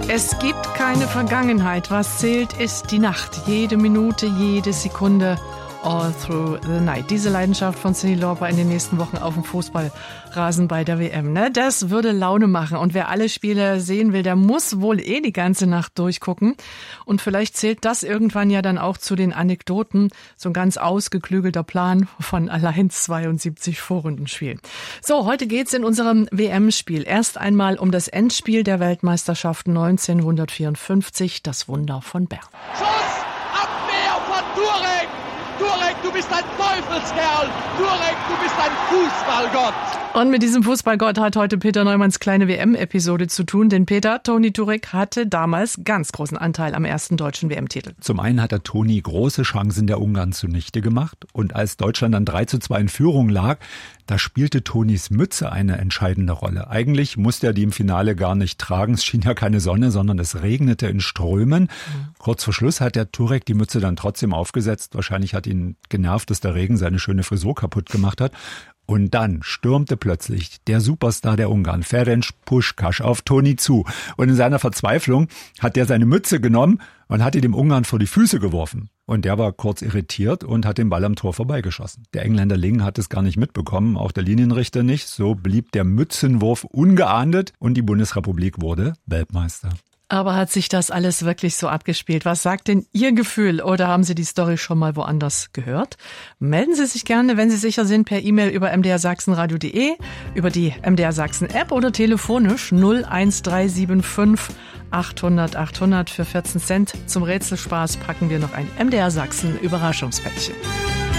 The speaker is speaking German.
Es gibt keine Vergangenheit. Was zählt, ist die Nacht. Jede Minute, jede Sekunde. All through the night. Diese Leidenschaft von Cyndi Lauper in den nächsten Wochen auf dem Fußballrasen bei der WM. Ne? Das würde Laune machen. Und wer alle Spiele sehen will, der muss wohl die ganze Nacht durchgucken. Und vielleicht zählt das irgendwann ja dann auch zu den Anekdoten. So ein ganz ausgeklügelter Plan von allein 72 Vorrundenspielen. So, heute geht's in unserem WM-Spiel erst einmal um das Endspiel der Weltmeisterschaft 1954, das Wunder von Bern. Schuss! Abwehr von Turek! Turek, du bist ein Teufelskerl! Turek, du bist ein Fußballgott! Und mit diesem Fußballgott hat heute Peter Neumanns kleine WM-Episode zu tun. Denn Peter, Toni Turek hatte damals ganz großen Anteil am ersten deutschen WM-Titel. Zum einen hat der Toni große Chancen der Ungarn zunichte gemacht. Und als Deutschland dann 3:2 in Führung lag, da spielte Tonis Mütze eine entscheidende Rolle. Eigentlich musste er die im Finale gar nicht tragen. Es schien ja keine Sonne, sondern es regnete in Strömen. Kurz vor Schluss hat der Turek die Mütze dann trotzdem aufgesetzt. Wahrscheinlich hat ihn genervt, dass der Regen seine schöne Frisur kaputt gemacht hat. Und dann stürmte plötzlich der Superstar der Ungarn, Ferenc Puskás, auf Toni zu. Und in seiner Verzweiflung hat er seine Mütze genommen und hat die dem Ungarn vor die Füße geworfen. Und der war kurz irritiert und hat den Ball am Tor vorbeigeschossen. Der Engländer Ling hat es gar nicht mitbekommen, auch der Linienrichter nicht. So blieb der Mützenwurf ungeahndet und die Bundesrepublik wurde Weltmeister. Aber hat sich das alles wirklich so abgespielt? Was sagt denn Ihr Gefühl? Oder haben Sie die Story schon mal woanders gehört? Melden Sie sich gerne, wenn Sie sicher sind, per E-Mail über mdrsachsenradio.de, über die MDR Sachsen App oder telefonisch 01375 800 800 für 14 Cent. Zum Rätselspaß packen wir noch ein MDR Sachsen Überraschungspäckchen.